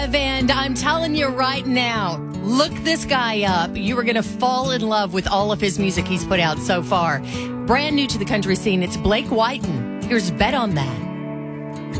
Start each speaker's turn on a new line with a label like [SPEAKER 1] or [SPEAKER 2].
[SPEAKER 1] And I'm telling you right now, look this guy up. You are going to fall in love with all of his music he's put out so far. Brand new to the country scene, it's Blake Whiten. Here's Bet on That.